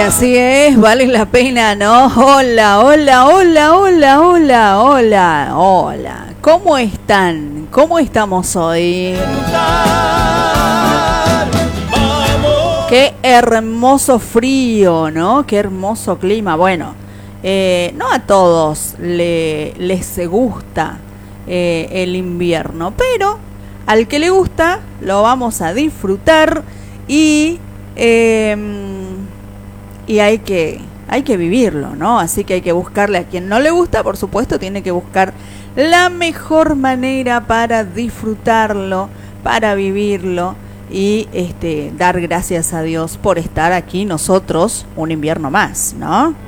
así es, vale la pena, ¿no? Hola, hola, hola, hola, hola, hola, hola. ¿Cómo están? ¿Cómo estamos hoy? Qué hermoso frío, ¿no? Qué hermoso clima. Bueno, no a todos les gusta el invierno, pero al que le gusta lo vamos a disfrutar y hay que vivirlo, ¿no? Así que hay que buscarle. A quien no le gusta, por supuesto, tiene que buscar la mejor manera para disfrutarlo, para vivirlo y dar gracias a Dios por estar aquí nosotros un invierno más, ¿no?